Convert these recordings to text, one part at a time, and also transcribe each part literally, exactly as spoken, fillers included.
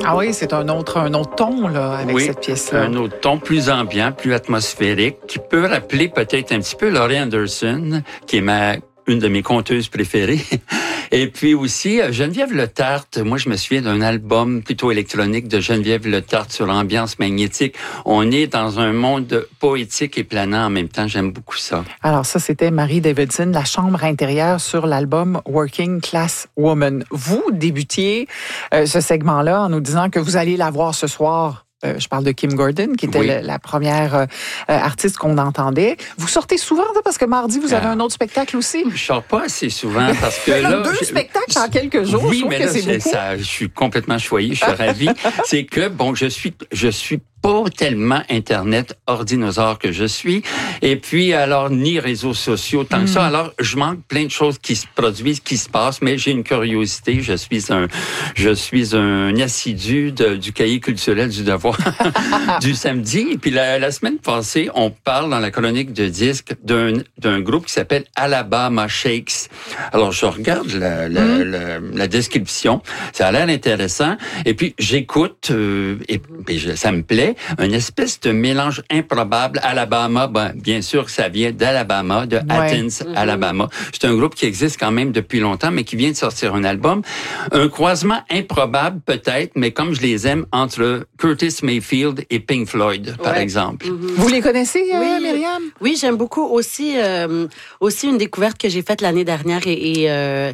Ah oui, c'est un autre, un autre ton là, avec oui, cette pièce-là. Un autre ton plus ambiant, plus atmosphérique, qui peut rappeler peut-être un petit peu Laurie Anderson, qui est ma une de mes conteuses préférées. Et puis aussi, Geneviève Le Tartre. Moi, je me souviens d'un album plutôt électronique de Geneviève Le Tartre sur l'ambiance magnétique. On est dans un monde poétique et planant en même temps. J'aime beaucoup ça. Alors ça, c'était Marie Davidson, La chambre intérieure sur l'album Working Class Woman. Vous débutiez euh, ce segment-là en nous disant que vous allez la voir ce soir. Euh, je parle de Kim Gordon, qui était oui. le, la première euh, artiste qu'on entendait. Vous sortez souvent, parce que mardi, vous avez ah. un autre spectacle aussi. Je sors pas assez souvent, parce que là... deux je, spectacles en quelques jours, oui, je trouve mais que là, c'est c'est beaucoup. Ça, je suis complètement choyé, je suis ravi. C'est que, bon, je suis, je suis pas tellement Internet ordinosaure que je suis. Et puis, alors, ni réseaux sociaux tant mm. que ça. Alors, je manque plein de choses qui se produisent, qui se passent, mais j'ai une curiosité. Je suis un, je suis un assidu de, du cahier culturel du devoir du samedi. Et puis, la, la semaine passée, on parle dans la chronique de disque d'un, d'un groupe qui s'appelle Alabama Shakes. Alors, je regarde la, la, mm. la, la description. Ça a l'air intéressant. Et puis, j'écoute, euh, et, et je, ça me plaît. Une espèce de mélange improbable. Alabama, ben, bien sûr que ça vient d'Alabama, de Athens, ouais. Alabama. C'est un groupe qui existe quand même depuis longtemps, mais qui vient de sortir un album. Un croisement improbable, peut-être, mais comme je les aime, entre Curtis Mayfield et Pink Floyd, par ouais. exemple. Mm-hmm. Vous les connaissez, euh, oui, Myriam? Oui, j'aime beaucoup. Aussi, euh, aussi une découverte que j'ai faite l'année dernière et, et euh,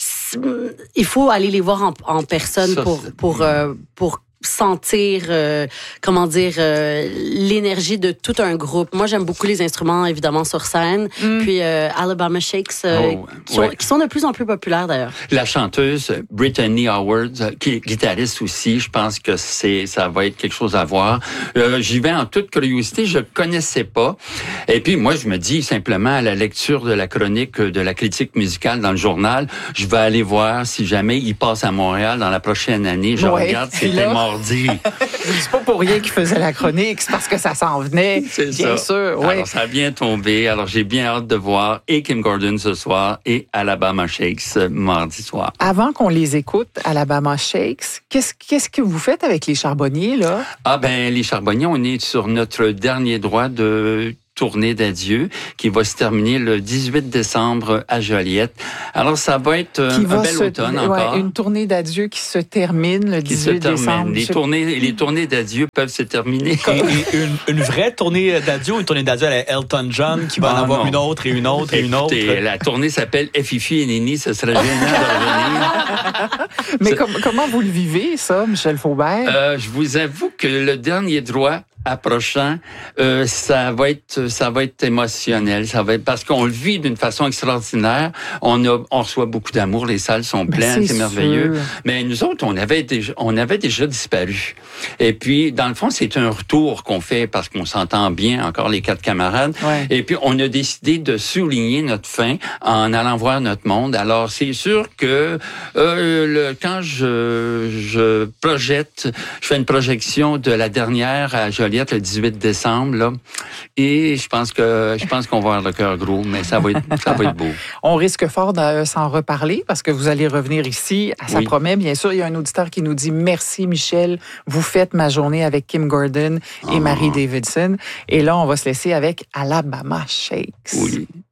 il faut aller les voir en, en personne Ça, pour, pour, euh, pour sentir, euh, comment dire, euh, l'énergie de tout un groupe. Moi, j'aime beaucoup les instruments, évidemment, sur scène. Mm. Puis euh, Alabama Shakes, euh, oh, qui, ouais. ont, qui sont de plus en plus populaires, d'ailleurs. La chanteuse Brittany Howard, qui est guitariste aussi, je pense que c'est, ça va être quelque chose à voir. Euh, j'y vais en toute curiosité, je connaissais pas. Et puis, moi, je me dis simplement, à la lecture de la chronique de la critique musicale dans le journal, je vais aller voir si jamais il passe à Montréal dans la prochaine année. Je ouais. regarde, c'était mort. C'est pas pour rien qu'il faisait la chronique, c'est parce que ça s'en venait. C'est bien ça. sûr. Oui. Alors, ça a bien tombé. Alors, j'ai bien hâte de voir et Kim Gordon ce soir et Alabama Shakes mardi soir. Avant qu'on les écoute, Alabama Shakes, qu'est-ce, qu'est-ce que vous faites avec les Charbonniers, là? Ah, ben, les Charbonniers, on est sur notre dernier droit de tournée d'adieu qui va se terminer le dix-huit décembre à Joliette. Alors, ça va être un, un bel se, automne ouais, encore. Une tournée d'adieu qui se termine le dix-huit décembre. Les tournées, les tournées d'adieu peuvent se terminer. Et, et une, une vraie tournée d'adieu ou une tournée d'adieu à la Elton John qui va ah, en avoir non. une autre et une autre et Écoutez, une autre? La tournée s'appelle Fifi et Nini, ce serait génial de revenir. Mais com- comment vous le vivez, ça, Michel Faubert? Euh, je vous avoue que le dernier droit approchant, euh, ça va être, ça va être émotionnel. Ça va être parce qu'on le vit d'une façon extraordinaire. On a, on reçoit beaucoup d'amour. Les salles sont pleines, c'est, c'est merveilleux. Mais nous autres, on avait déjà, on avait déjà disparu. Et puis, dans le fond, c'est un retour qu'on fait parce qu'on s'entend bien, encore les quatre camarades. Ouais. Et puis, on a décidé de souligner notre fin en allant voir notre monde. Alors, c'est sûr que euh, le, quand je, je projette, je fais une projection de la dernière à Joliette le dix-huit décembre, là. Et je pense que, je pense qu'on va avoir le cœur gros, mais ça va être, ça va être beau. On risque fort de s'en reparler parce que vous allez revenir ici. Ça oui. promet, bien sûr. Il y a un auditeur qui nous dit merci, Michel. Vous faites ma journée avec Kim Gordon et oh. Marie Davidson. Et là, on va se laisser avec Alabama Shakes. Oui.